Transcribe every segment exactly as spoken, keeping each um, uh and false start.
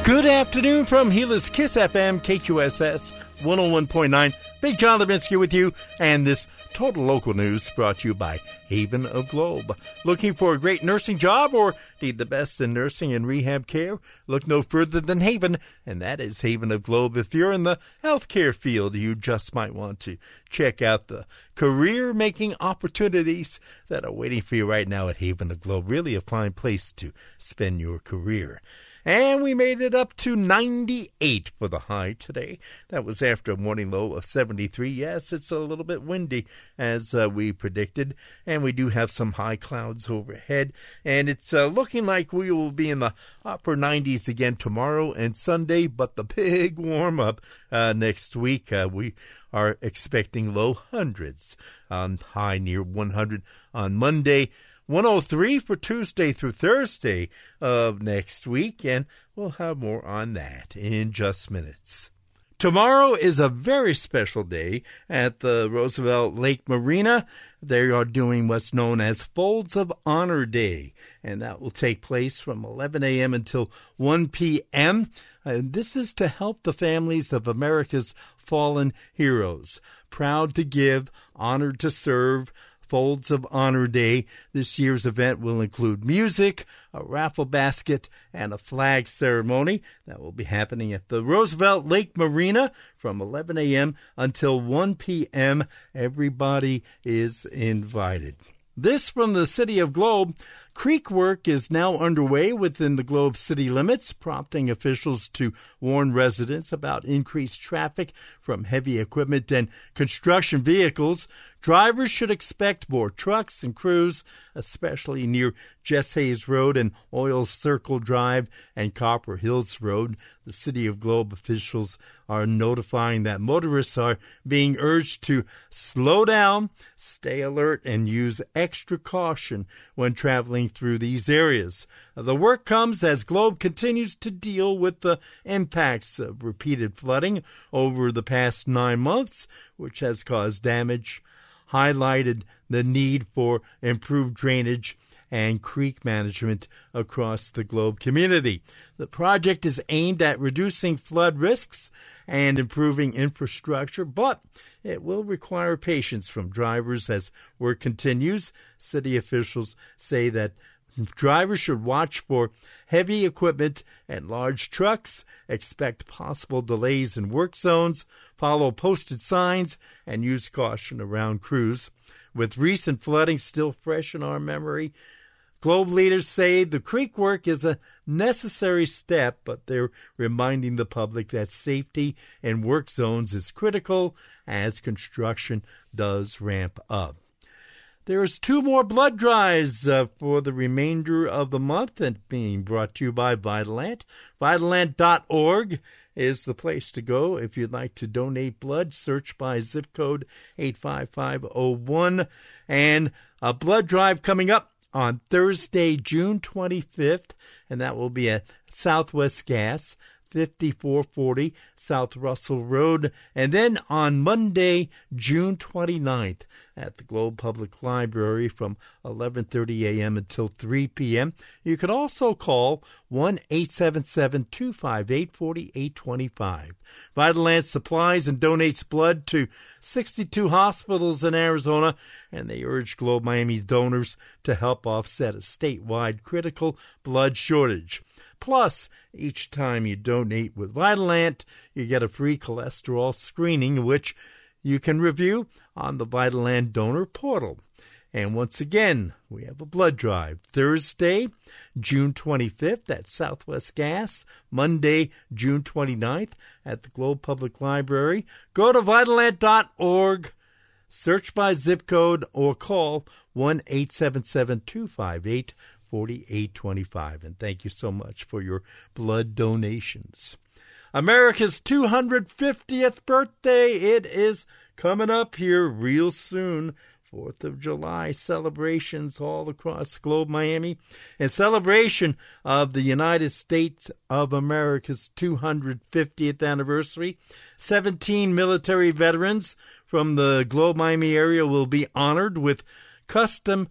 Good afternoon from Gila Kiss F M, K Q S S one oh one point nine. Big John Levinsky with you, and this Total Local News brought to you by Haven of Globe. Looking for a great nursing job or need the best in nursing and rehab care? Look no further than Haven, and that is Haven of Globe. If you're in the healthcare field, you just might want to check out the career-making opportunities that are waiting for you right now at Haven of Globe. Really a fine place to spend your career. And we made it up to ninety-eight for the high today. That was after a morning low of seventy-three. Yes, it's a little bit windy as uh, we predicted. And we do have some high clouds overhead. And it's uh, looking like we will be in the upper nineties again tomorrow and Sunday. But the big warm-up uh, next week, uh, we are expecting low hundreds on high near one hundred on Monday. one oh three for Tuesday through Thursday of next week, and we'll have more on that in just minutes. Tomorrow is a very special day at the Roosevelt Lake Marina. They are doing what's known as Folds of Honor Day, and that will take place from eleven a.m. until one p.m. And this is to help the families of America's fallen heroes. Proud to give, honored to serve. Folds of Honor Day. This year's event will include music, a raffle basket, and a flag ceremony. That will be happening at the Roosevelt Lake Marina from eleven a.m. until one p.m. Everybody is invited. This from the City of Globe. Creek work is now underway within the Globe city limits, prompting officials to warn residents about increased traffic from heavy equipment and construction vehicles. Drivers should expect more trucks and crews, especially near Jess Hayes Road and Oil Circle Drive and Copper Hills Road. The City of Globe officials are notifying that motorists are being urged to slow down, stay alert, and use extra caution when traveling through these areas. The work comes as Globe continues to deal with the impacts of repeated flooding over the past nine months, which has caused damage, highlighted the need for improved drainage and creek management across the Globe community. The project is aimed at reducing flood risks and improving infrastructure, but it will require patience from drivers as work continues. City officials say that drivers should watch for heavy equipment and large trucks, expect possible delays in work zones, follow posted signs, and use caution around crews. With recent flooding still fresh in our memory, Globe leaders say the creek work is a necessary step, but they're reminding the public that safety in work zones is critical as construction does ramp up. There's two more blood drives uh, for the remainder of the month, and being brought to you by Vitalant. Vitalant dot org is the place to go if you'd like to donate blood. Search by zip code eight five five oh one. And a blood drive coming up on Thursday, June twenty-fifth, and that will be at Southwest Gas, fifty-four forty South Russell Road. And then on Monday, June twenty-ninth, at the Globe Public Library from eleven thirty a.m. until three p.m. You can also call one eight seven seven, two five eight, four eight two five. Vitalant supplies and donates blood to sixty-two hospitals in Arizona, and they urge Globe Miami donors to help offset a statewide critical blood shortage. Plus, each time you donate with Vitalant, you get a free cholesterol screening, which you can review on the Vitalant donor portal. And once again, we have a blood drive Thursday, June twenty-fifth at Southwest Gas, Monday, June twenty-ninth at the Globe Public Library. Go to Vitalant dot org, search by zip code, or call one eight seven seven, two five eight, four eight two five. And thank you so much for your blood donations. America's two hundred fiftieth birthday, it is coming up here real soon. fourth of July celebrations all across Globe Miami. In celebration of the United States of America's two hundred fiftieth anniversary, seventeen military veterans from the Globe Miami area will be honored with custom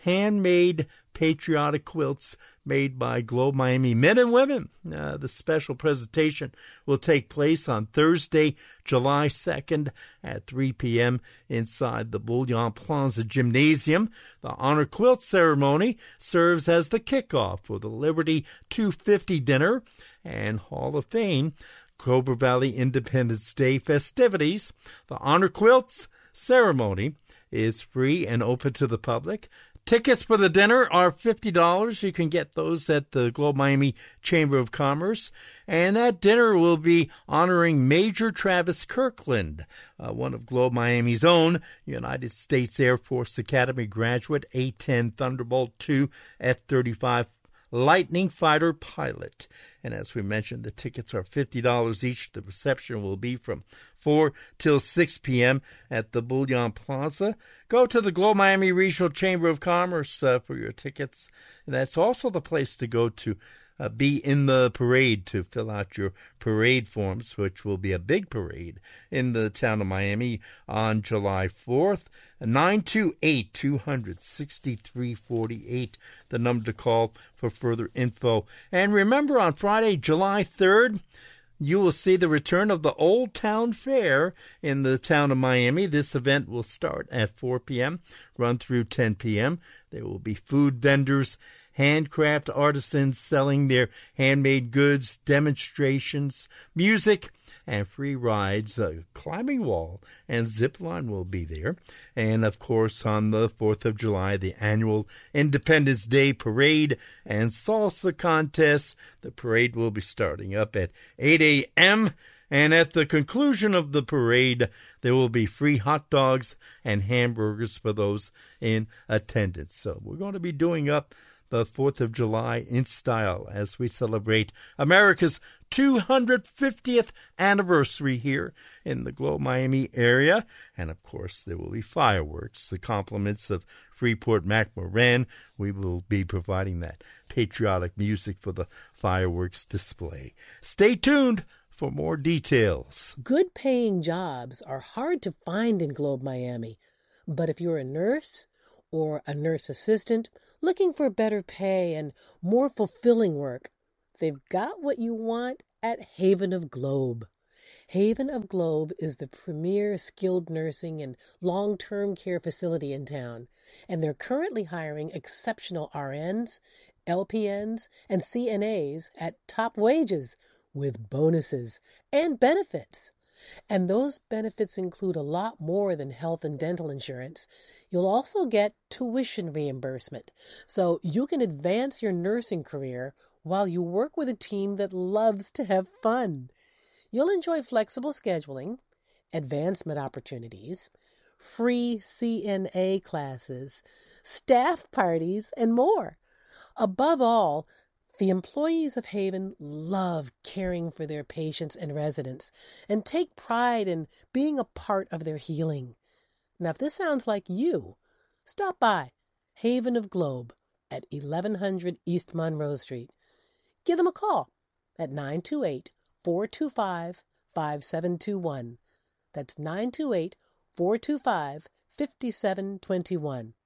handmade patriotic quilts made by Globe Miami men and women. Uh, the special presentation will take place on Thursday, July second at three p.m. inside the Bouillon Plaza Gymnasium. The honor quilt ceremony serves as the kickoff for the Liberty two fifty dinner and Hall of Fame Clover Valley Independence Day festivities. The honor quilts ceremony is free and open to the public. Tickets for the dinner are fifty dollars. You can get those at the Globe Miami Chamber of Commerce. And that dinner will be honoring Major Travis Kirkland, uh, one of Globe Miami's own United States Air Force Academy graduate, A ten Thunderbolt two F thirty-five Lightning Fighter pilot. And as we mentioned, the tickets are fifty dollars each. The reception will be from four till six p.m. at the Bouillon Plaza. Go to the Globe Miami Regional Chamber of Commerce uh, for your tickets. And that's also the place to go to uh, be in the parade to fill out your parade forms, which will be a big parade in the town of Miami on July fourth. nine two eight, two six three four eight, the number to call for further info. And remember, on Friday, July third, you will see the return of the Old Town Fair in the town of Miami. This event will start at four p.m., run through ten p.m. There will be food vendors, handcraft artisans selling their handmade goods, demonstrations, music, and free rides. A climbing wall and zip line will be there. And, of course, on the fourth of July, the annual Independence Day Parade and Salsa Contest. The parade will be starting up at eight a.m., and at the conclusion of the parade, there will be free hot dogs and hamburgers for those in attendance. So we're going to be doing up the fourth of July in style as we celebrate America's two hundred fiftieth anniversary here in the Globe Miami area. And, of course, there will be fireworks, the compliments of Freeport McMoran. We will be providing that patriotic music for the fireworks display. Stay tuned for more details. Good-paying jobs are hard to find in Globe Miami. But if you're a nurse or a nurse assistant looking for better pay and more fulfilling work, they've got what you want at Haven of Globe. Haven of Globe is the premier skilled nursing and long-term care facility in town, and they're currently hiring exceptional R Ns, L P Ns, and C N As at top wages with bonuses and benefits. And those benefits include a lot more than health and dental insurance. You'll also get tuition reimbursement, so you can advance your nursing career while you work with a team that loves to have fun. You'll enjoy flexible scheduling, advancement opportunities, free C N A classes, staff parties, and more. Above all, the employees of Haven love caring for their patients and residents and take pride in being a part of their healing. Now, if this sounds like you, stop by Haven of Globe at eleven hundred East Monroe Street. Give them a call at nine two eight, four two five, five seven two one. That's nine two eight, four two five, five seven two one.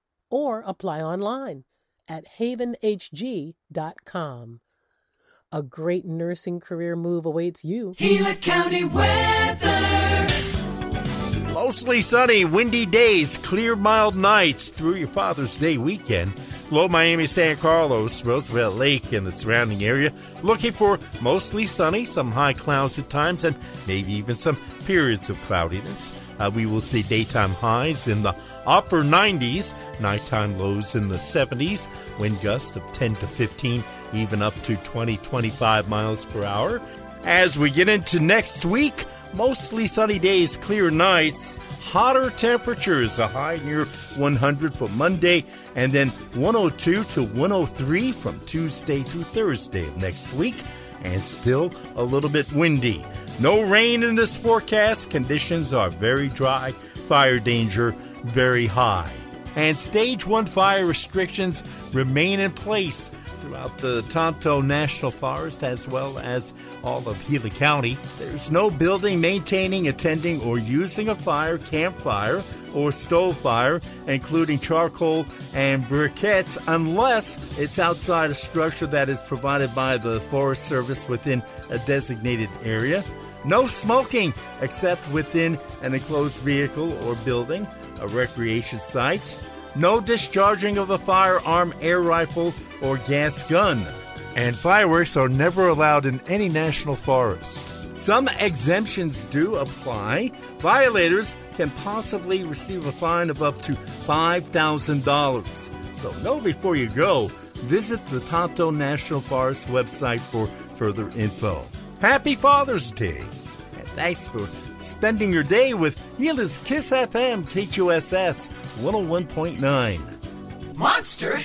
Or apply online at haven h g dot com. A great nursing career move awaits you. Gila County weather. Mostly sunny, windy days, clear, mild nights through your Father's Day weekend. Globe Miami, San Carlos, Roosevelt Lake, and the surrounding area. Looking for mostly sunny, some high clouds at times, and maybe even some periods of cloudiness. Uh, we will see daytime highs in the upper nineties, nighttime lows in the seventies, wind gusts of ten to fifteen, even up to twenty, twenty-five miles per hour. As we get into next week, mostly sunny days, clear nights, hotter temperatures, a high near one hundred for Monday, and then one oh two to one oh three from Tuesday through Thursday of next week, and still a little bit windy. No rain in this forecast. Conditions are very dry. Fire danger very high. And stage one fire restrictions remain in place throughout the Tonto National Forest as well as all of Gila County. There's no building, maintaining, attending, or using a fire, campfire, or stove fire, including charcoal and briquettes, unless it's outside a structure that is provided by the Forest Service within a designated area. No smoking except within an enclosed vehicle or building, a recreation site. No discharging of a firearm, air rifle, or gas gun. And fireworks are never allowed in any national forest. Some exemptions do apply. Violators can possibly receive a fine of up to five thousand dollars. So know before you go. Visit the Tonto National Forest website for further info. Happy Father's Day. And thanks for spending your day with Gila's Kiss F M K Q S S one oh one point nine. Monster